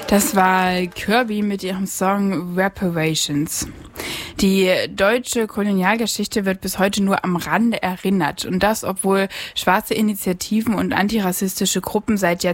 Das war Kirby mit ihrem Song Reparations. Die deutsche Kolonialgeschichte wird bis heute nur am Rande erinnert. Und das, obwohl schwarze Initiativen und antirassistische Gruppen seit